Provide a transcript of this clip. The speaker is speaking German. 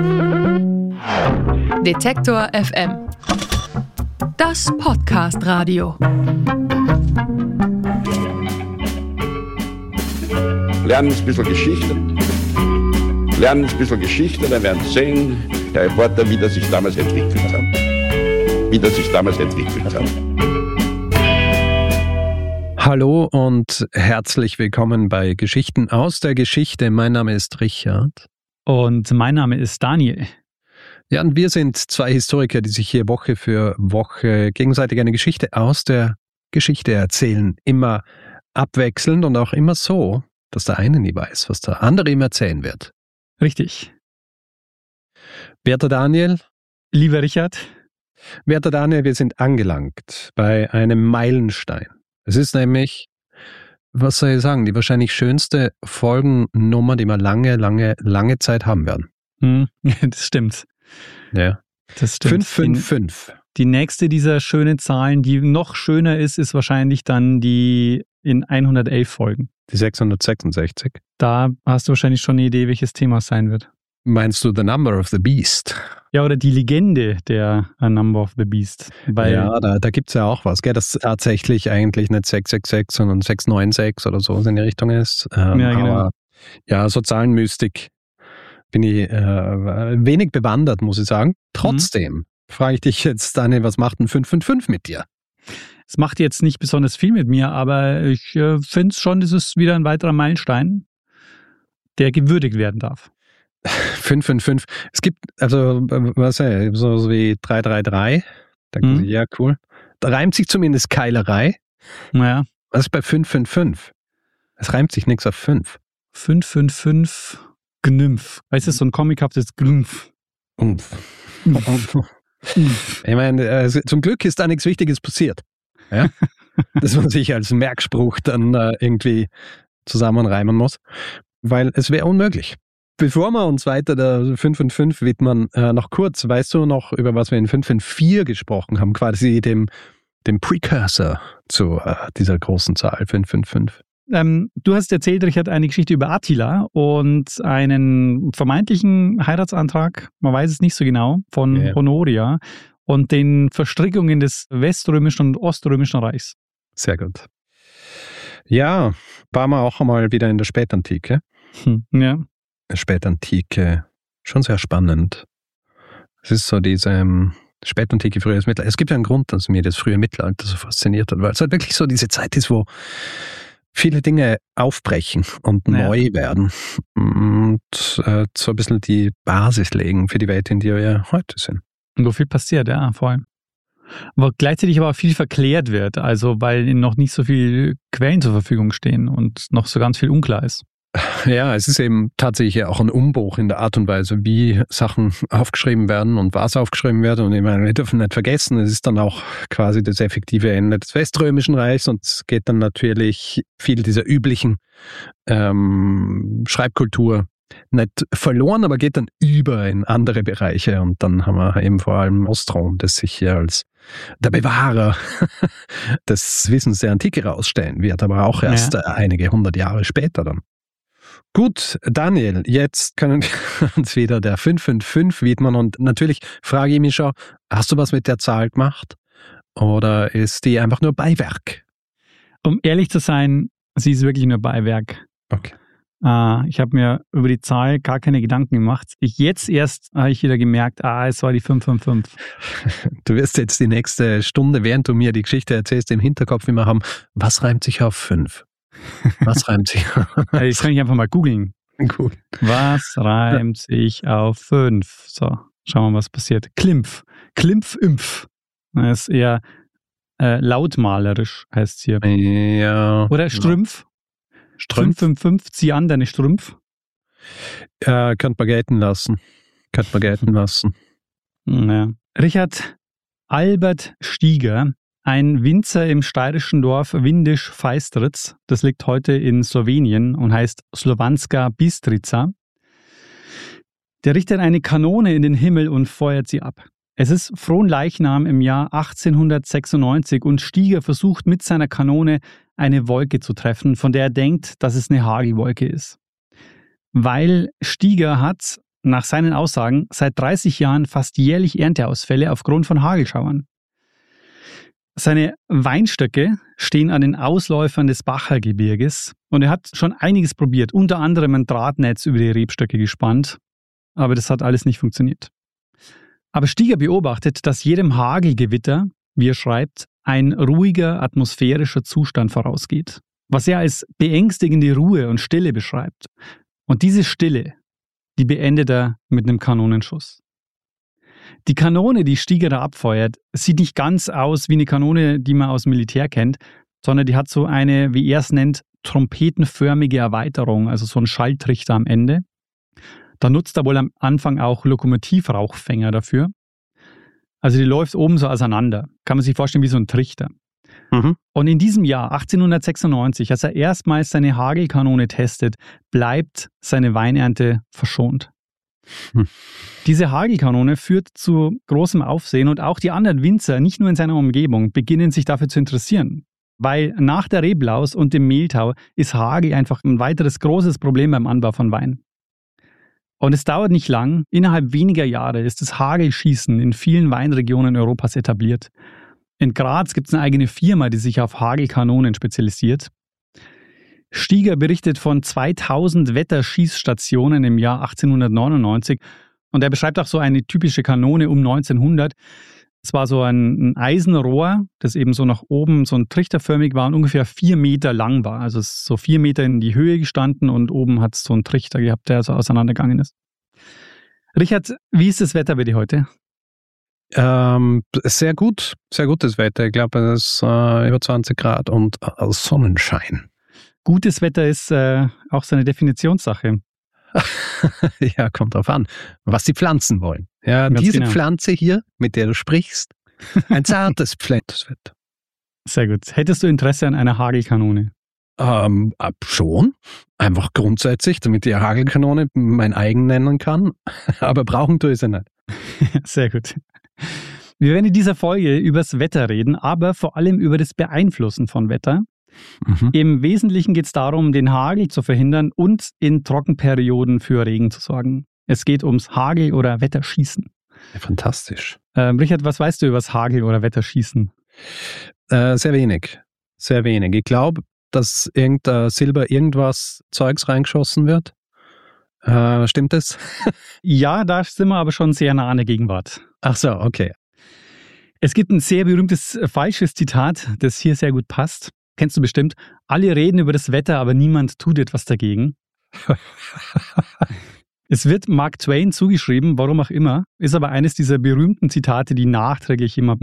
Detektor FM. Das Podcast-Radio. Lernen ein bisschen Geschichte. Lernen ein bisschen Geschichte, dann werden Sie sehen, der Reporter, wie das sich damals entwickelt hat. Hallo und herzlich willkommen bei Geschichten aus der Geschichte. Mein Name ist Richard. Und mein Name ist Daniel. Ja, und wir sind zwei Historiker, die sich hier Woche für Woche gegenseitig eine Geschichte aus der Geschichte erzählen. Immer abwechselnd und auch immer so, dass der eine nie weiß, was der andere ihm erzählen wird. Richtig. Werter Daniel. Lieber Richard. Werter Daniel, wir sind angelangt bei einem Meilenstein. Es ist nämlich, was soll ich sagen, die wahrscheinlich schönste Folgennummer, die wir lange Zeit haben werden. Das stimmt. Ja. Das stimmt. 555. Die nächste dieser schönen Zahlen, die noch schöner ist wahrscheinlich dann die in 111 Folgen. Die 666. Da hast du wahrscheinlich schon eine Idee, welches Thema es sein wird. Meinst du The Number of the Beast? Ja, oder die Legende der Number of the Beast. Weil ja, da gibt es ja auch was, gell, das tatsächlich eigentlich nicht 666, sondern 696 oder so in die Richtung ist. Ja, genau. Aber ja, so Zahlenmystik bin ich wenig bewandert, muss ich sagen. Trotzdem frage ich dich jetzt, Daniel, was macht ein 555 mit dir? Es macht jetzt nicht besonders viel mit mir, aber ich finde schon, das ist wieder ein weiterer Meilenstein, der gewürdigt werden darf. 555. Es gibt, also, was so wie 333. Da denkt man sich, ja, cool. Da reimt sich zumindest Keilerei. Naja. Was ist bei 555? Es reimt sich nichts auf 5. 555 Gnümpf. Weißt du, so ein comichaftes Gnümpf. Ich meine, zum Glück ist da nichts Wichtiges passiert. Ja? Dass man sich als Merkspruch dann irgendwie zusammenreimen muss. Weil es wäre unmöglich. Bevor wir uns weiter der 555 widmen, noch kurz, weißt du noch, über was wir in 554 gesprochen haben, quasi dem Precursor zu dieser großen Zahl 555? Du hast erzählt, Richard, eine Geschichte über Attila und einen vermeintlichen Heiratsantrag, man weiß es nicht so genau, von Honoria und den Verstrickungen des Weströmischen und Oströmischen Reichs. Sehr gut. Ja, waren wir auch einmal wieder in der Spätantike. Ja. Spätantike, schon sehr spannend. Es ist so diese Spätantike, frühes Mittelalter. Es gibt ja einen Grund, dass mir das frühe Mittelalter so fasziniert hat, weil es halt wirklich so diese Zeit ist, wo viele Dinge aufbrechen und neu werden und so ein bisschen die Basis legen für die Welt, in der wir heute sind. Und wo viel passiert, ja, vor allem. Aber gleichzeitig aber auch viel verklärt wird, also weil noch nicht so viele Quellen zur Verfügung stehen und noch so ganz viel unklar ist. Ja, es ist eben tatsächlich auch ein Umbruch in der Art und Weise, wie Sachen aufgeschrieben werden und was aufgeschrieben wird. Und ich meine, wir dürfen nicht vergessen, es ist dann auch quasi das effektive Ende des Weströmischen Reichs und es geht dann natürlich viel dieser üblichen Schreibkultur nicht verloren, aber geht dann über in andere Bereiche. Und dann haben wir eben vor allem Ostrom, das sich hier als der Bewahrer des Wissens der Antike rausstellen wird, aber auch erst einige 100 Jahre später dann. Gut, Daniel, jetzt können wir uns wieder der 555 widmen und natürlich frage ich mich schon, hast du was mit der Zahl gemacht oder ist die einfach nur Beiwerk? Um ehrlich zu sein, sie ist wirklich nur Beiwerk. Okay. Ich habe mir über die Zahl gar keine Gedanken gemacht. Jetzt erst habe ich wieder gemerkt, es war die 555. Du wirst jetzt die nächste Stunde, während du mir die Geschichte erzählst, im Hinterkopf immer haben, was reimt sich auf 5? Was reimt sich auf 5? Das kann ich einfach mal googeln. Gut. Was reimt sich auf 5? So, schauen wir mal, was passiert. Klimpf. Klimpf-Impf. Das ist eher lautmalerisch, heißt es hier. Ja. Oder Strümpf. Strümpf? 555, zieh an deine Strümpf. Könnte man gelten lassen. Ja. Richard Albert Stieger, ein Winzer im steirischen Dorf Windisch-Feistritz, das liegt heute in Slowenien und heißt Slovanska Bistrica. Der richtet eine Kanone in den Himmel und feuert sie ab. Es ist Fronleichnam im Jahr 1896 und Stieger versucht mit seiner Kanone eine Wolke zu treffen, von der er denkt, dass es eine Hagelwolke ist. Weil Stieger hat nach seinen Aussagen seit 30 Jahren fast jährlich Ernteausfälle aufgrund von Hagelschauern. Seine Weinstöcke stehen an den Ausläufern des Bacher-Gebirges und er hat schon einiges probiert, unter anderem ein Drahtnetz über die Rebstöcke gespannt, aber das hat alles nicht funktioniert. Aber Stieger beobachtet, dass jedem Hagelgewitter, wie er schreibt, ein ruhiger atmosphärischer Zustand vorausgeht, was er als beängstigende Ruhe und Stille beschreibt. Und diese Stille, die beendet er mit einem Kanonenschuss. Die Kanone, die Stieger da abfeuert, sieht nicht ganz aus wie eine Kanone, die man aus dem Militär kennt, sondern die hat so eine, wie er es nennt, trompetenförmige Erweiterung, also so ein Schalltrichter am Ende. Da nutzt er wohl am Anfang auch Lokomotivrauchfänger dafür. Also die läuft oben so auseinander. Kann man sich vorstellen wie so ein Trichter. Mhm. Und in diesem Jahr, 1896, als er erstmals seine Hagelkanone testet, bleibt seine Weinernte verschont. Diese Hagelkanone führt zu großem Aufsehen und auch die anderen Winzer, nicht nur in seiner Umgebung, beginnen sich dafür zu interessieren. Weil nach der Reblaus und dem Mehltau ist Hagel einfach ein weiteres großes Problem beim Anbau von Wein. Und es dauert nicht lang, innerhalb weniger Jahre ist das Hagelschießen in vielen Weinregionen Europas etabliert. In Graz gibt es eine eigene Firma, die sich auf Hagelkanonen spezialisiert. Stieger berichtet von 2000 Wetterschießstationen im Jahr 1899 und er beschreibt auch so eine typische Kanone um 1900. Es war so ein Eisenrohr, das eben so nach oben so ein trichterförmig war und ungefähr 4 Meter lang war. Also es ist so 4 Meter in die Höhe gestanden und oben hat es so einen Trichter gehabt, der so auseinandergegangen ist. Richard, wie ist das Wetter bei dir heute? Sehr gut, sehr gutes Wetter. Ich glaube, es ist über 20 Grad und Sonnenschein. Gutes Wetter ist auch so eine Definitionssache. Ja, kommt drauf an, was die Pflanzen wollen. Ja, ganz diese genau. Pflanze hier, mit der du sprichst, ein zartes Pflanzenwetter. Sehr gut. Hättest du Interesse an einer Hagelkanone? Schon. Einfach grundsätzlich, damit die Hagelkanone mein eigen nennen kann. Aber brauchen tue ich sie nicht. Sehr gut. Wir werden in dieser Folge über das Wetter reden, aber vor allem über das Beeinflussen von Wetter. Im Wesentlichen geht es darum, den Hagel zu verhindern und in Trockenperioden für Regen zu sorgen. Es geht ums Hagel- oder Wetterschießen. Ja, fantastisch. Richard, was weißt du über das Hagel- oder Wetterschießen? Sehr wenig. Sehr wenig. Ich glaube, dass irgendein Silber irgendwas Zeugs reingeschossen wird. Stimmt das? Ja, da sind wir aber schon sehr nah an der Gegenwart. Ach so, okay. Es gibt ein sehr berühmtes falsches Zitat, das hier sehr gut passt. Kennst du bestimmt. Alle reden über das Wetter, aber niemand tut etwas dagegen. Es wird Mark Twain zugeschrieben, warum auch immer, ist aber eines dieser berühmten Zitate, die nachträglich immer